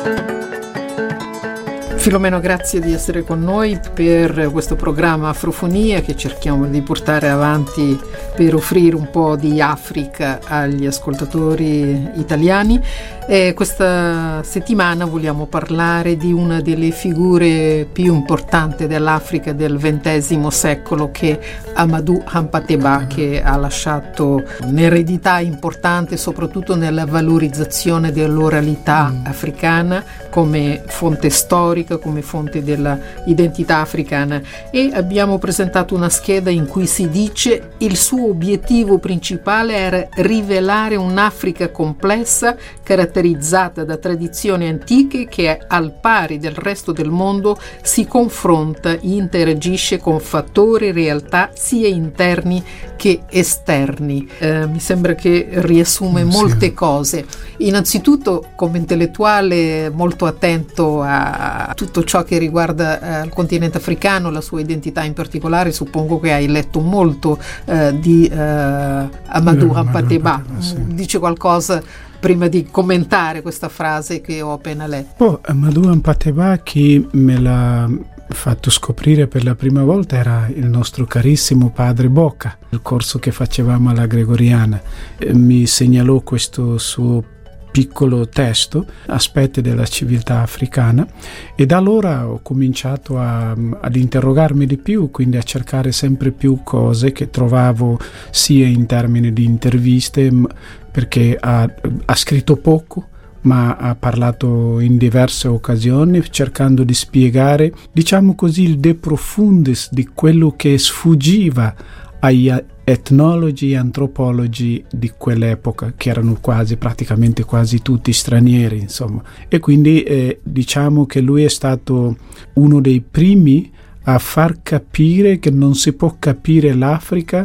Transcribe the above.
Filomeno, grazie di essere con noi per questo programma Afrofonia che cerchiamo di portare avanti per offrire un po' di Africa agli ascoltatori italiani. Questa settimana vogliamo parlare di una delle figure più importanti dell'Africa del XX secolo, che è Amadou Hampâté-Bâ, che ha lasciato un'eredità importante soprattutto nella valorizzazione dell'oralità africana come fonte storica, come fonte dell'identità africana, e abbiamo presentato una scheda in cui si dice il suo obiettivo principale era rivelare un'Africa complessa caratterizzata da tradizioni antiche che al pari del resto del mondo si confronta, interagisce con fattori, realtà sia interni che esterni. Mi sembra che riassume molte cose. Innanzitutto, come intellettuale molto attento a tutto ciò che riguarda il continente africano, la sua identità in particolare, suppongo che hai letto molto di Amadou Hampâté-Bâ. Dice qualcosa prima di commentare questa frase che ho appena letto? Amadou Hampâté-Bâ, chi me l'ha fatto scoprire per la prima volta era il nostro carissimo padre Bocca, il corso che facevamo alla Gregoriana. Mi segnalò questo suo piccolo testo, Aspetti della civiltà africana, e da allora ho cominciato ad interrogarmi di più, quindi a cercare sempre più cose che trovavo sia in termini di interviste, perché ha scritto poco, ma ha parlato in diverse occasioni cercando di spiegare, diciamo così, il de profundis di quello che sfuggiva agli etnologi e antropologi di quell'epoca, che erano praticamente quasi tutti stranieri, insomma. E quindi diciamo che lui è stato uno dei primi a far capire che non si può capire l'Africa